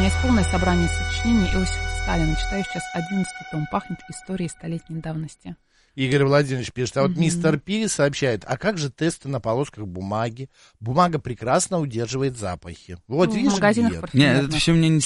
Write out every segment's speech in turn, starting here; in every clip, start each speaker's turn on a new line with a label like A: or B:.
A: меня есть полное собрание сочинений Иосифа Сталина. Читаю сейчас 11-й том. Пахнет историей столетней давности.
B: Игорь Владимирович пишет, а вот мистер Пи сообщает, а как же тесты на полосках бумаги? Бумага прекрасно удерживает запахи. Вот видишь,
A: в магазинах
C: нет, это все мне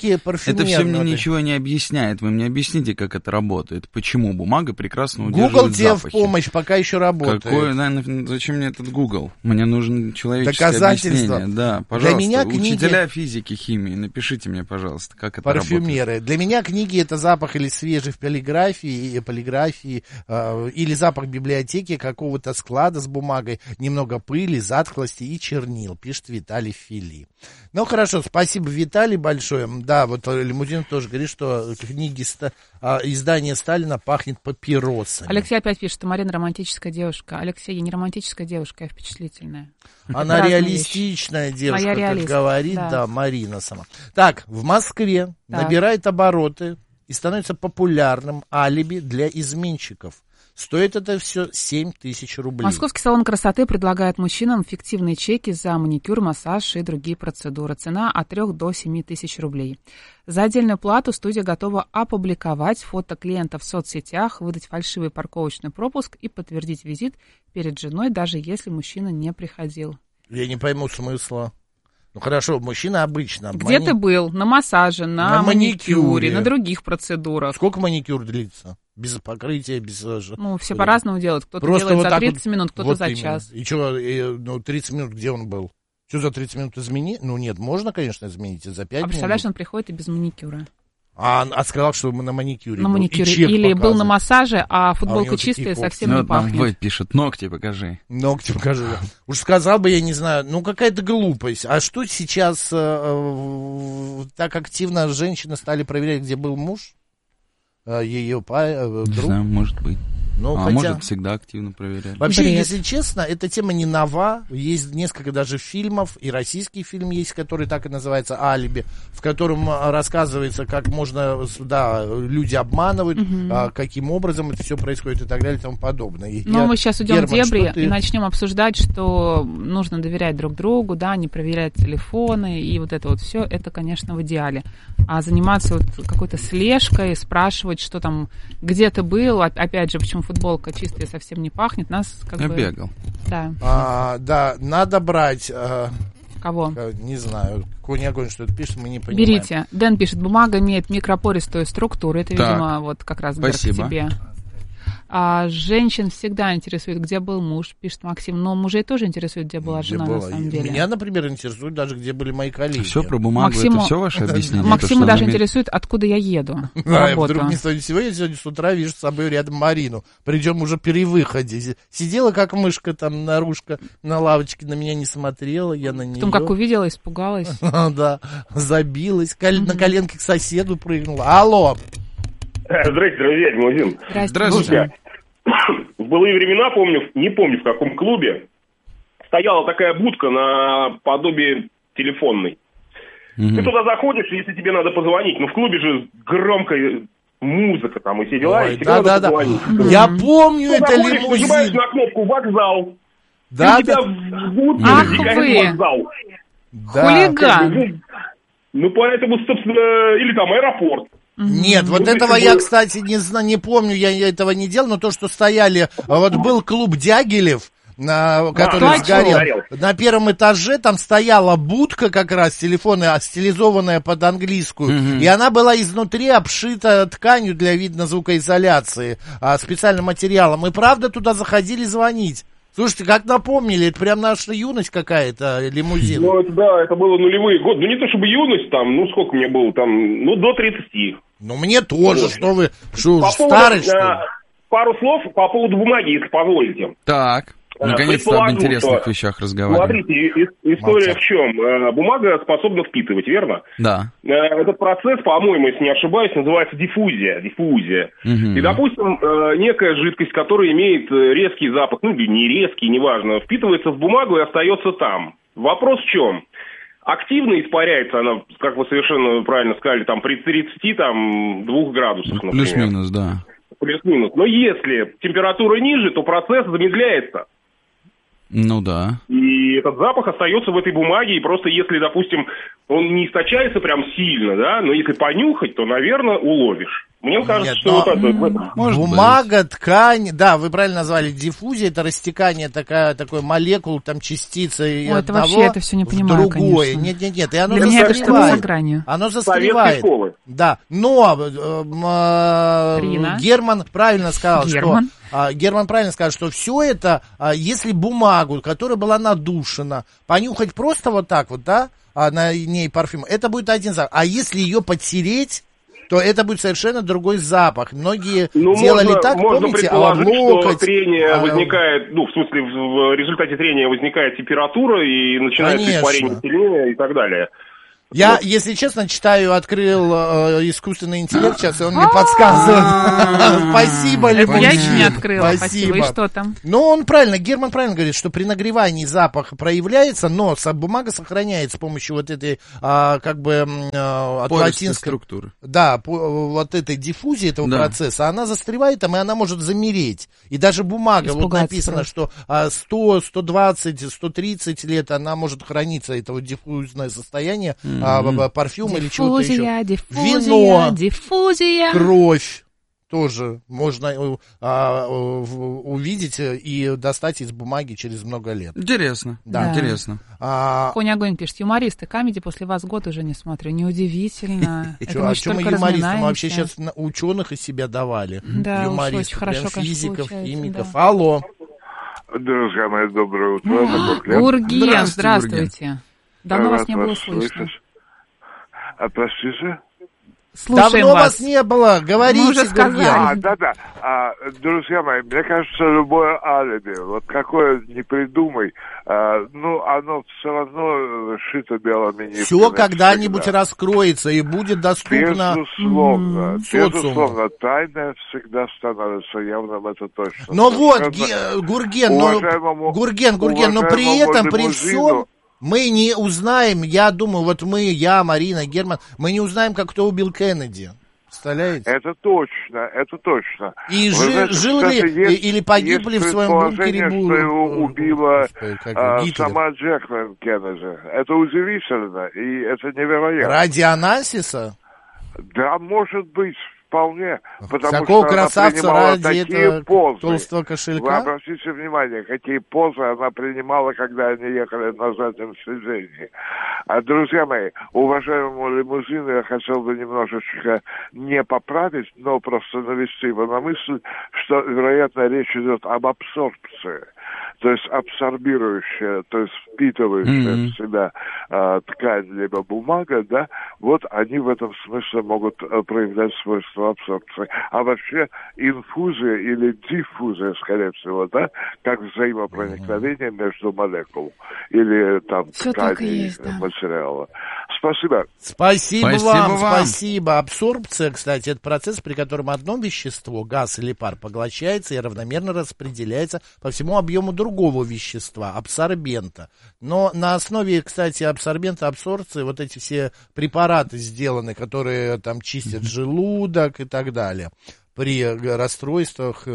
C: ничего не объясняет. Вы мне объясните, как это работает. Почему бумага прекрасно удерживает
B: Google тебе
C: запахи.
B: в помощь, пока еще работает.
C: Зачем мне этот Google? Мне нужно человеческое
B: доказательство.
C: объяснение. Да, пожалуйста.
B: Для меня книги...
C: Учителя физики, химии, напишите мне, пожалуйста, как это
B: парфюмеры.
C: работает. Для
B: меня книги — это запах или свежий в полиграфии, или запах библиотеки, какого-то склада с бумагой, немного пыли, затхлости и чернил, пишет Виталий Фили. Ну, хорошо, спасибо, Виталий, большое. Да, вот Лимузин тоже говорит, что книги, издание Сталина пахнет папиросами.
A: Алексей опять пишет, что Марина романтическая девушка. Алексей, я не романтическая девушка, я впечатлительная.
B: Она реалистичная девушка, как говорит, да, Марина сама. Так, в Москве набирает обороты и становится популярным алиби для изменщиков. Стоит это все 7 тысяч рублей.
A: Московский салон красоты предлагает мужчинам фиктивные чеки за маникюр, массаж и другие процедуры. Цена от 3 до 7 тысяч рублей. За отдельную плату студия готова опубликовать фото клиента в соцсетях, выдать фальшивый парковочный пропуск и подтвердить визит перед женой, даже если мужчина не приходил.
B: Я не пойму смысла. Ну хорошо, мужчина обычно.
A: Где ты был? На массаже, на маникюре, на других процедурах.
B: Сколько маникюр длится? Без покрытия, без...
A: Ну, все по-разному делают. Кто-то
B: просто
A: делает
B: вот
A: за 30 минут, кто-то
B: вот
A: за
B: именно.
A: час.
B: И что, 30 минут где он был? Что за 30 минут измени? Ну нет, можно, конечно, изменить и за 5 минут.
A: А представляешь, он приходит и без маникюра.
B: А сказал, что мы на маникюре.
A: На
B: был.
A: маникюре. Или был на массаже, а футболка чистая, совсем не пахнет.
C: Войт пишет, ногти покажи.
B: Ногти покажи, да. Уж сказал бы, я не знаю, ну какая-то глупость. А что сейчас так активно женщины стали проверять, где был муж? Ее друг?
C: Не знаю, может быть.
B: Ну,
C: может, всегда активно проверяли.
B: Вообще, если честно, эта тема не нова. Есть несколько даже фильмов, и российский фильм есть, который так и называется «Алиби», в котором рассказывается, как можно, да, люди обманывают, каким образом это все происходит и так далее и тому подобное.
A: Но мы сейчас уйдем в дебри и начнем обсуждать, что нужно доверять друг другу, да, не проверять телефоны, и вот это вот все, это, конечно, в идеале. А заниматься вот какой-то слежкой, спрашивать, что там, где ты был, опять же, почему футболка чистая совсем не пахнет, нас как бы...
C: бегал.
A: Да.
B: Да, надо брать...
A: Кого?
B: Не знаю, огонь что-то пишет, мы не понимаем.
A: Берите. Дэн пишет, бумага имеет микропористую структуру, это, видимо, вот как раз к тебе. А женщин всегда интересует, где был муж, пишет Максим. Но мужей тоже интересует, где была жена, на самом деле.
B: Меня, например, интересует даже, где были мои коллеги.
C: Все про бумагу, это все ваше объяснение?
A: Максима даже интересует, откуда я еду на работу.
B: Вдруг ни с того ни с сего, я сегодня с утра вижу с собой рядом Марину, причем уже при выходе. Сидела как мышка там, наружка на лавочке, на меня не смотрела, я на нее.
A: Потом как увидела, испугалась.
B: Да, забилась, на коленке к соседу прыгнула. Алло.
D: Здрасте, друзья, Лимузин.
C: Здравствуйте.
D: В былые времена, не помню в каком клубе, стояла такая будка наподобие телефонной. Ты туда заходишь, если тебе надо позвонить, в клубе же громкая музыка там и все дела, и тебе надо позвонить.
B: Я помню это Лимузин.
D: Нажимаешь на кнопку «Вокзал»,
B: да,
D: и тебя в будке «Вокзал».
A: Хулиган.
D: Поэтому, собственно, или там аэропорт.
B: Нет, вот этого я, кстати, не помню, я этого не делал, но то, что стояли, вот был клуб Дягилев, который сгорел. На первом этаже там стояла будка как раз, телефоны, стилизованная под английскую, и она была изнутри обшита тканью для, видно, звукоизоляции, специальным материалом. И правда туда заходили звонить. Слушайте, как напомнили, это прям наша юность какая-то, Лимузин.
D: Это было нулевые годы. Не то чтобы юность там, сколько мне было там, до 30.
B: Мне тоже, что вы, старый, что ли?
D: Пару слов по поводу бумаги, если позволите.
C: Так. Наконец-то об интересных вещах разговариваем.
D: Смотрите, история в чем? Бумага способна впитывать, верно?
C: Да.
D: Этот процесс, по-моему, если не ошибаюсь, называется диффузия. И, допустим, некая жидкость, которая имеет резкий запах, не резкий, неважно, впитывается в бумагу и остается там. Вопрос в чем? Активно испаряется она, как вы совершенно правильно сказали, там при 32 градусах, например.
C: Плюс-минус, да.
D: Плюс-минус. Но если температура ниже, то процесс замедляется.
C: Ну да.
D: И этот запах остается в этой бумаге, и просто если, допустим, Он не источается прям сильно, да, но если понюхать, то, наверное, уловишь. Мне кажется, что вот это...
B: Бумага, ткань, да, вы правильно назвали, диффузия, это растекание такой молекул, там частицы
A: это вообще это все не понимаю,
B: другое.
A: Конечно.
B: Нет, и оно
A: Для меня это что-то за гранью.
B: Оно застревает. Да, но Герман правильно сказал, что все это, если бумагу, которая была надушена, понюхать просто вот так вот, да, на ней парфюм, это будет один запах. А если ее потереть, то это будет совершенно другой запах. Многие делали так,
D: можно
B: помните,
D: предположить, что трение возникает, в смысле, в результате трения возникает температура и начинается испарение сильнее и так далее.
B: Я, если честно, открыл искусственный интеллект сейчас, и он мне подсказывает. Спасибо, Лимузин.
A: Я еще не открыла, спасибо. И что там?
B: Ну, Герман правильно говорит, что при нагревании запах проявляется, но бумага сохраняется с помощью вот этой, от латинской структуры. Да, вот этой диффузии этого процесса, она застревает там, и она может замереть. И даже бумага, вот написано, что 100, 120, 130 лет она может храниться, это вот диффузное состояние, парфюм или чего-то еще. Диффузия. Кровь тоже можно увидеть и достать из бумаги через много лет.
C: Интересно. Да. Интересно.
A: Конь Огонь пишет: юмористы, комедии после вас год уже не смотрю. Неудивительно.
B: А что мы юмористы? Мы вообще сейчас ученых из себя давали.
A: Да, очень хорошо,
B: физиков, химиков. Алло.
E: Друзья мои, доброе утро.
A: Гурген, здравствуйте. Давно вас не было слышно.
E: Простите?
A: Слушаем
B: Давно вас не было, говорите,
A: уже сказали.
E: Да. Друзья мои, мне кажется, любое алиби, вот какое ни придумай, оно все равно шито белыми нитками.
B: Все когда-нибудь раскроется и будет доступно
E: Безусловно, тайное всегда становится явным, это точно.
B: Но вот, Гурген, но при этом, при всем... Мы не узнаем, я думаю, я, Марина, Герман, мы не узнаем, как кто убил Кеннеди. Представляете?
E: Это точно.
B: И жил ли или погиб ли в своем бункере
E: что его убила сама Джеклин Кеннеди. Это удивительно, и это невероятно.
B: Ради Анасиса?
E: Да, может быть. Вполне, потому
B: такого
E: что
B: красавца
E: она
B: ради
E: такие позы.
B: Толстого кошелька?
E: Вы обратите внимание, какие позы она принимала, когда они ехали на заднем сиденье. Друзья мои, уважаемому лимузину я хотел бы немножечко не поправить, но просто навести его на мысль, что, вероятно, речь идет об абсорбции. То есть абсорбирующая, то есть впитывающая в себя ткань либо бумага, да, вот они в этом смысле могут проявлять свойства абсорбции. А вообще инфузия или диффузия, скорее всего, да, как взаимопроникновение между молекул или там ткани материала. Спасибо.
B: Спасибо вам. Спасибо. Абсорбция, кстати, это процесс, при котором одно вещество, газ или пар, поглощается и равномерно распределяется по всему объему другого вещества, абсорбента. Но на основе, кстати, абсорбента, абсорбции, вот эти все препараты сделаны, которые там чистят желудок и так далее. При расстройствах,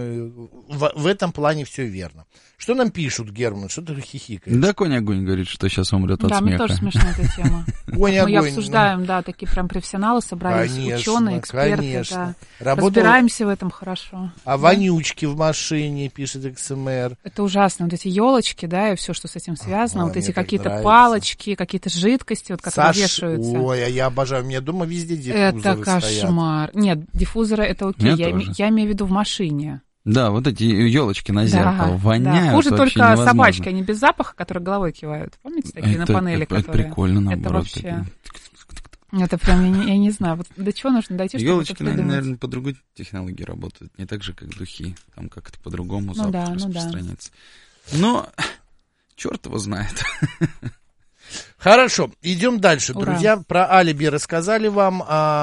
B: в этом плане все верно. Что нам пишут, Герман? Что ты хихикаешь?
C: Да, Конь Огонь говорит, что сейчас умрет от смеха.
A: Да, мне тоже смешна эта тема.
B: Мы
A: обсуждаем, такие прям профессионалы собрались, ученые, эксперты. Разбираемся в этом хорошо.
B: А вонючки в машине, пишет XMR.
A: Это ужасно. Вот эти елочки, и все, что с этим связано. Вот эти какие-то палочки, какие-то жидкости, которые вешаются.
B: Ой, я обожаю. У меня дома везде диффузоры стоят.
A: Это кошмар. Нет, диффузоры это окей. Я имею в виду в машине.
C: Да, вот эти елочки на зеркало воняют.
A: Хуже только невозможно. Собачки, они без запаха, которые головой кивают. Помните такие на панели, которые...
C: Это прикольно, наоборот.
A: Это вообще... Это прям, я не знаю, вот до чего нужно дойти, чтобы
C: елочки, наверное, по другой технологии работают. Не так же, как духи. Там как-то по-другому запах распространяется. Но черт его знает.
B: Хорошо, идем дальше, друзья. Про алиби рассказали вам.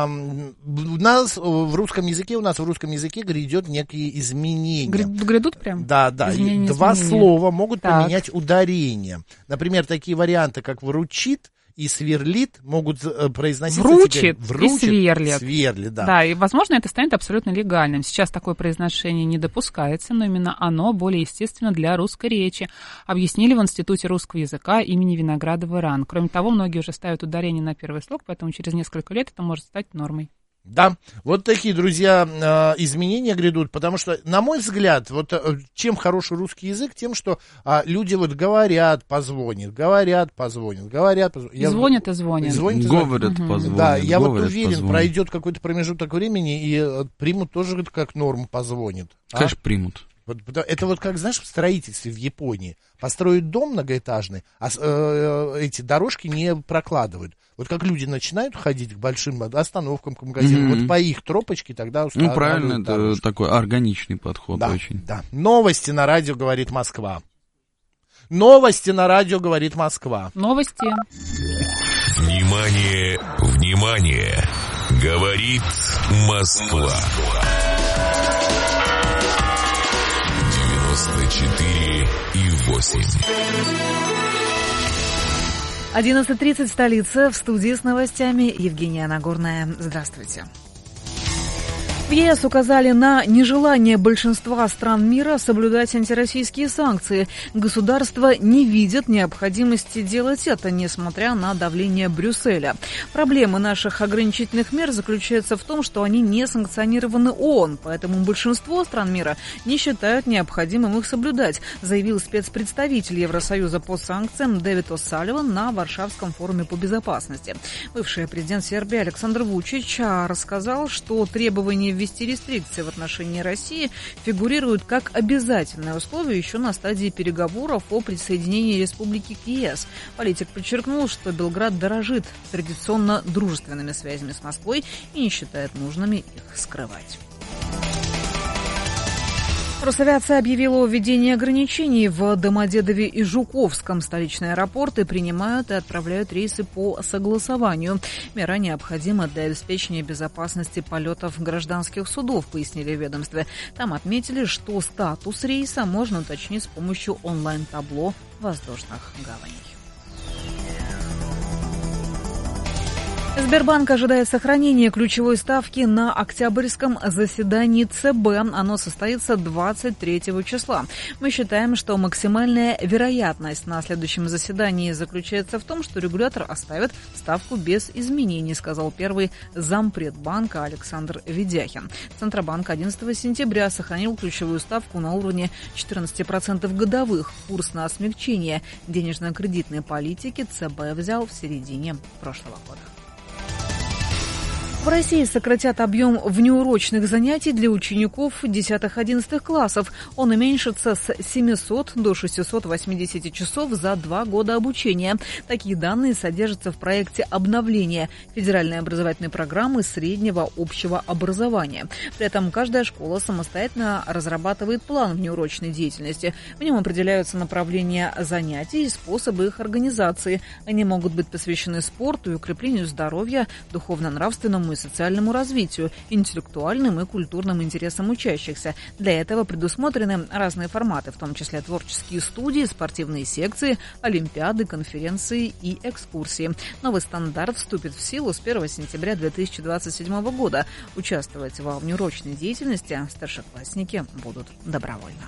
B: У нас в русском языке грядет некие изменения.
A: Грядут прям?
B: Да. Два слова могут поменять ударение. Например, такие варианты, как «вручит» и сверлит могут произноситься...
A: Вручит и сверлит.
B: Сверлит, да.
A: Да, и, возможно, это станет абсолютно легальным. Сейчас такое произношение не допускается, но именно оно более естественно для русской речи, объяснили в Институте русского языка имени Виноградова-РАН. Кроме того, многие уже ставят ударение на первый слог, поэтому через несколько лет это может стать нормой.
B: Да, вот такие, друзья, изменения грядут, потому что, на мой взгляд, вот чем хороший русский язык, тем, что люди вот говорят, позвонят.
A: Звонят и звонят.
C: Говорят, позвонят.
B: Да, я вот уверен, пройдет какой-то промежуток времени, и примут тоже как норму позвонят.
C: Конечно, примут.
B: Это вот как, знаешь, в строительстве в Японии. Построят дом многоэтажный, а эти дорожки не прокладывают. Вот как люди начинают ходить к большим остановкам, к магазинам, вот по их тропочке тогда устанавливают.
C: Ну, правильно, дорожку. Это такой органичный подход,
B: да,
C: очень.
B: Да. Новости на радио «Говорит Москва». Новости на радио «Говорит Москва».
A: Новости.
F: Внимание, внимание! Говорит Москва. 94,8.
G: 11:30 в столице. В студии с новостями Евгения Нагорная. Здравствуйте. В ЕС указали на нежелание большинства стран мира соблюдать антироссийские санкции. Государства не видят необходимости делать это, несмотря на давление Брюсселя. Проблема наших ограничительных мер заключается в том, что они не санкционированы ООН, поэтому большинство стран мира не считают необходимым их соблюдать, заявил спецпредставитель Евросоюза по санкциям Дэвид О'Салливан на Варшавском форуме по безопасности. Бывший президент Сербии Александр Вучич рассказал, что требования ввести рестрикции в отношении России фигурируют как обязательное условие еще на стадии переговоров о присоединении республики к ЕС. Политик подчеркнул, что Белград дорожит традиционно дружественными связями с Москвой и не считает нужными их скрывать. Росавиация объявила о введении ограничений в Домодедове и Жуковском. Столичные аэропорты принимают и отправляют рейсы по согласованию. Мера необходима для обеспечения безопасности полетов гражданских судов, пояснили в ведомстве. Там отметили, что статус рейса можно уточнить с помощью онлайн-табло воздушных гаваней. Сбербанк ожидает сохранения ключевой ставки на октябрьском заседании ЦБ. Оно состоится 23 числа. Мы считаем, что максимальная вероятность на следующем заседании заключается в том, что регулятор оставит ставку без изменений, сказал первый зампред банка Александр Ведяхин. Центробанк 11 сентября сохранил ключевую ставку на уровне 14% годовых. Курс на смягчение денежно-кредитной политики ЦБ взял в середине прошлого года. В России сократят объем внеурочных занятий для учеников 10-11 классов. Он уменьшится с 700 до 680 часов за 2 года обучения. Такие данные содержатся в проекте обновления федеральной образовательной программы среднего общего образования. При этом каждая школа самостоятельно разрабатывает план внеурочной деятельности. В нем определяются направления занятий и способы их организации. Они могут быть посвящены спорту и укреплению здоровья, духовно-нравственному и социальному развитию, интеллектуальным и культурным интересам учащихся. Для этого предусмотрены разные форматы, в том числе творческие студии, спортивные секции, олимпиады, конференции и экскурсии. Новый стандарт вступит в силу с 1 сентября 2027 года. Участвовать во внеурочной деятельности старшеклассники будут добровольно.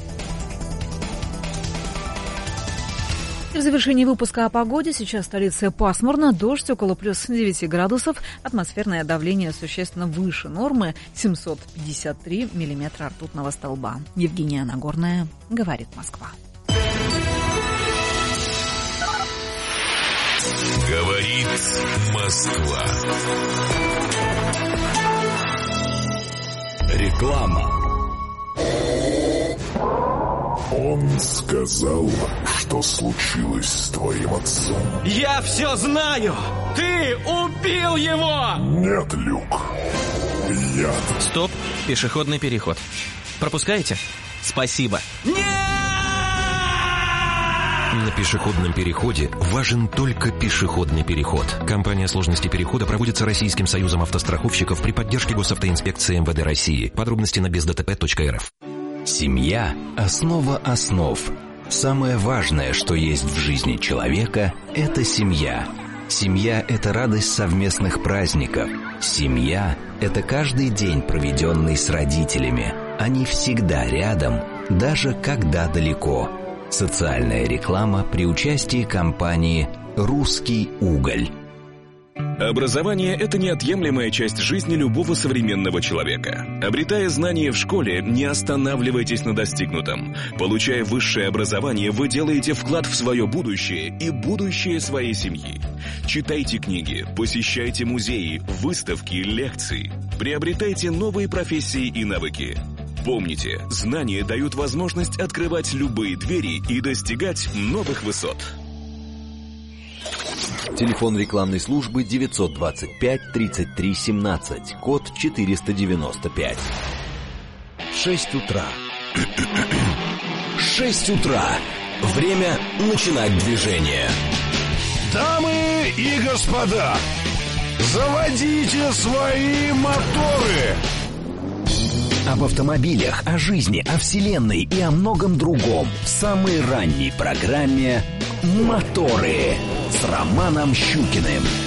G: В завершении выпуска о погоде. Сейчас в столице пасмурно, дождь около плюс 9 градусов, атмосферное давление существенно выше нормы, 753 миллиметра ртутного столба. Евгения Нагорная, говорит Москва.
F: Говорит Москва.
H: Реклама.
I: Он сказал, что случилось с твоим отцом.
H: Я все знаю! Ты убил его!
I: Нет, Люк. Яд.
J: Стоп, пешеходный переход. Пропускаете? Спасибо.
H: Нет!
K: На пешеходном переходе важен только пешеходный переход. Компания сложности перехода проводится Российским союзом автостраховщиков при поддержке Госавтоинспекции МВД России. Подробности на бездтп.рф. Семья – основа основ. Самое важное, что есть в жизни человека – это семья. Семья – это радость совместных праздников. Семья – это каждый день, проведенный с родителями. Они всегда рядом, даже когда далеко. Социальная реклама при участии компании «Русский уголь».
L: Образование – это неотъемлемая часть жизни любого современного человека. Обретая знания в школе, не останавливайтесь на достигнутом. Получая высшее образование, вы делаете вклад в свое будущее и будущее своей семьи. Читайте книги, посещайте музеи, выставки, лекции. Приобретайте новые профессии и навыки. Помните, знания дают возможность открывать любые двери и достигать новых высот.
K: Телефон рекламной службы 925-33-17, код 495. 6 утра. 6 утра. Время начинать движение.
I: Дамы и господа, заводите свои моторы.
K: Об автомобилях, о жизни, о вселенной и о многом другом в самой ранней программе «Моторы» с Романом Щукиным.